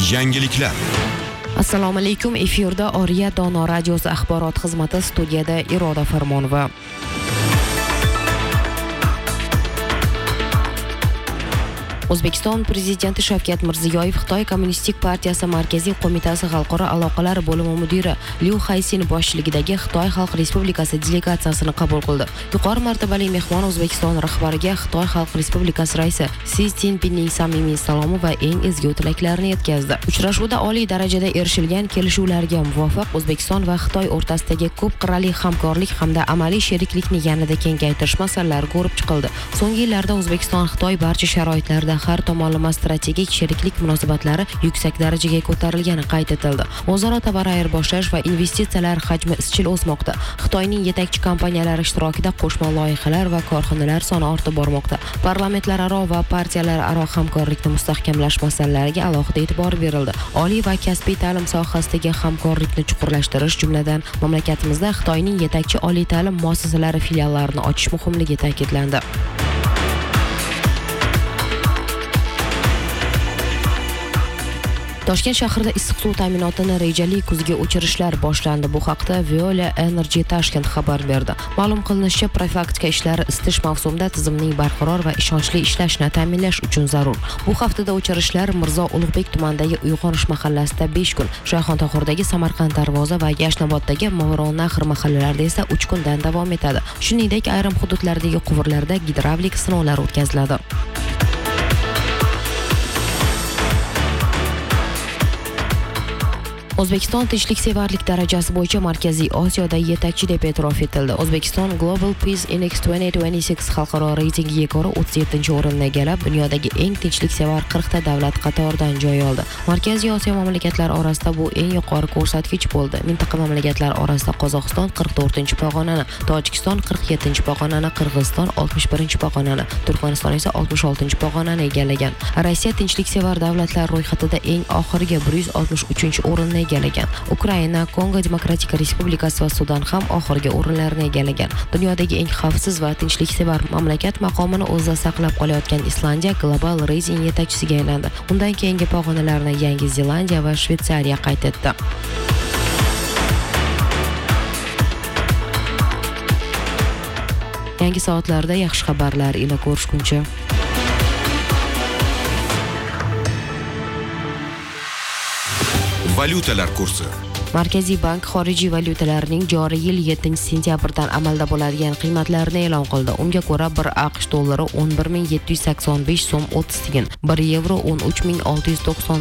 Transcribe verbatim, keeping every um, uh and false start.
Yangiliklar. Assalomu alaykum. Efirda Oriya Dono radiosi axborot xizmati, studiyada Iroda Farmonova. O'zbekiston Prezidenti Shavkat Mirziyoyev Xitoy Kommunistik partiyasi Markaziy qo'mitasi xalqaro aloqalar bo'limi mudiri Liu Haixin boshchiligidagi Xitoy Xalq Respublikasi delegatsiyasini qabul qildi. Yuqori martabali mehmon O'zbekiston rahbariga Xitoy Xalq Respublikasi raisi Si Szinpinning samimiy salomi va eng ezgu tilaklarini yetkazdi. Uchrashuvda oliy darajada erishilgan kelishuvlarga muvofiq O'zbekiston va Xitoy o'rtasidagi ko'p qirrali hamkorlik hamda amaliy sheriklikni yanada kengaytirish masalalari ko'rib chiqildi. So'nggi yillarda O'zbekiston Xitoy barcha sharoitlarda har tomonlama strategik sheriklik munosabatlari yuksak darajaga ko'tarilgani qayd etildi. O'zaro tovar ayirboshlash va investitsiyalar hajmi izchil o'smoqda. Xitoyning yetakchi kompaniyalari ishtirokida qo'shma loyihalar va korxonalar soni ortib bormoqda. Parlamentlararo va partiyalararo hamkorlikni mustahkamlash masalalariga alohida e'tibor berildi. Oliy va kasbiy ta'lim sohasidagi hamkorlikni chuqurlashtirish, jumladan mamlakatimizda Xitoyning yetakchi oliy ta'lim muassasalari filiallarini ochish muhimligi ta'kidlandi. Toshkent shahrida issiq suv ta'minotini rejali kuzgi o'chirishlar boshlandi. Bu haqda Viola Energy Tashkent xabar berdi. Ma'lum qilinishicha, profilaktika ishlari isitish mavsumida tizimning barqaror va ishonchli ishlashini ta'minlash uchun zarur. Bu haftada o'chirishlar Mirzo Ulug'bek tumanidagi Uyg'onish mahallasida besh kun, Shayxontohurdagi Samarqand Darvoza va Yashnoboddagi Movaronahr mahallalarida esa uch kundan davom etadi. Shuningdek, ayrim hududlardagi quvurlarda gidravlik sinovlar o'tkaziladi. O'zbekiston tinchliksevarlik darajasi bo'yicha Markaziy Osiyoda yetakchi deb e'tirof etildi. O'zbekiston Global Peace Index ikki ming yigirma sakkiz xalqaro reytingiga ko'ra o'ttiz yettinchi o'rinni egallab, dunyodagi eng tinchliksevar qirqta davlat qatoridan joy oldi. Markaziy Osiyo mamlakatlari orasida bu eng yuqori ko'rsatkich bo'ldi. Mintaqa mamlakatlar orasida Qozog'iston qirq to'rtinchi pog'onani, Tojikiston qirq yettinchi pog'onani, Qirg'iziston oltmish birinchi pog'onani, Turkmaniston esa oltmish oltinchi pog'onani egallagan. Rossiya tinchliksevar davlatlar ro'yxatida eng oxirgi bir yuz oltmish uchinchi o'rinni egallagan. Ukraina, Kongo Demokratik Respublikasi va Sudan ham oxirgi o'rinlarni egallagan. Dunyodagi eng xavfsiz va tinchliksevar mamlakat maqomini o'zida saqlab qolayotgan Islandiya global reyting yetakchisiga aylandi. Undan keyingi pog'onalarni Yangi Zelandiya va Shveysariya qayd etdi. Yangi soatlarda yaxshi xabarlar ila ko'rishguncha. Valyutalar kursi. Markaziy bank xorijiy valyutalarning joriy yil yettinchi sentyabrdan amalda bo'ladigan qiymatlarini e'lon qildi. Unga ko'ra bir AQSh dollari o'n bir ming yetti yuz sakson besh so'm o'ttiz tiyin, bir yevro o'n uch ming olti yuz to'qson